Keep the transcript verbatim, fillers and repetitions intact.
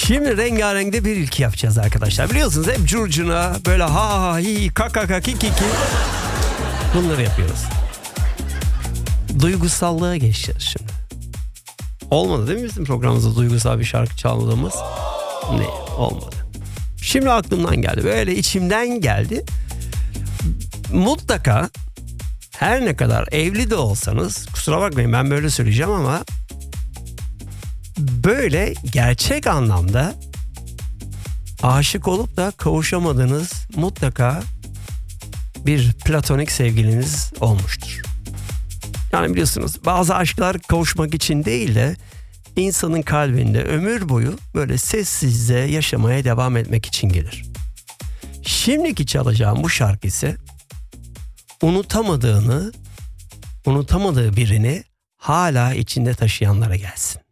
Şimdi rengarenkte bir ilki yapacağız arkadaşlar. Biliyorsunuz hep curcuna böyle ha ha hi kaka kaka ki ki ki. Bunları yapıyoruz. Duygusallığa geçeceğiz şimdi. Olmadı değil mi bizim programımızda duygusal bir şarkı çaldığımız? Ne? Olmadı. Şimdi aklımdan geldi. Böyle içimden geldi. Mutlaka her ne kadar evli de olsanız, kusura bakmayın ben böyle söyleyeceğim ama böyle gerçek anlamda aşık olup da kavuşamadığınız mutlaka bir platonik sevgiliniz olmuştur. Yani biliyorsunuz bazı aşklar kavuşmak için değil de insanın kalbinde ömür boyu böyle sessizce yaşamaya devam etmek için gelir. Şimdiki çalacağım bu şarkı ise unutamadığını, unutamadığı birini hala içinde taşıyanlara gelsin.